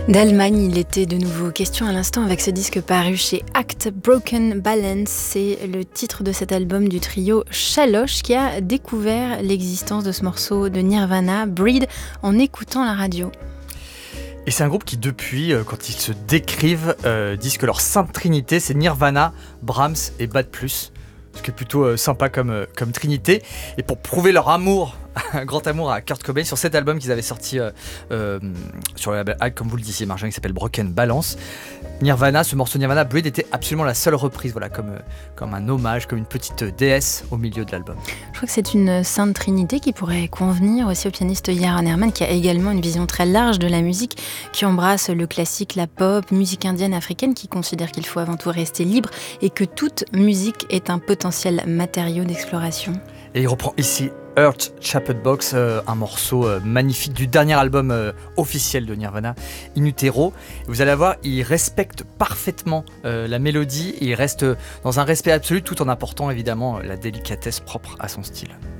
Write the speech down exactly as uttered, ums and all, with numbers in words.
D'Allemagne, il était de nouveau question à l'instant avec ce disque paru chez Act Broken Balance. C'est le titre de cet album du trio Chaloche qui a découvert l'existence de ce morceau de Nirvana, Breed, en écoutant la radio. Et c'est un groupe qui, depuis, euh, quand ils se décrivent, euh, disent que leur sainte trinité, c'est Nirvana, Brahms et Bad Plus. Ce qui est plutôt euh, sympa comme, euh, comme trinité. Et pour prouver leur amour, un grand amour à Kurt Cobain, sur cet album qu'ils avaient sorti euh, euh, sur le label Act, comme vous le disiez, Marjane, qui s'appelle Broken Balance, Nirvana, ce morceau Nirvana, Breed était absolument la seule reprise, voilà, comme, euh, comme un hommage, comme une petite déesse au milieu de l'album. Je crois que c'est une sainte trinité qui pourrait convenir aussi au pianiste Yaron Herman, qui a également une vision très large de la musique, qui embrasse le classique, la pop, musique indienne, africaine, qui considère qu'il faut avant tout rester libre et que toute musique est un potentiel matériau d'exploration. Et il reprend ici Earth Chaped Box, euh, un morceau euh, magnifique du dernier album euh, officiel de Nirvana, In Utero. Vous allez voir, il respecte parfaitement euh, la mélodie, et il reste dans un respect absolu tout en apportant évidemment la délicatesse propre à son style.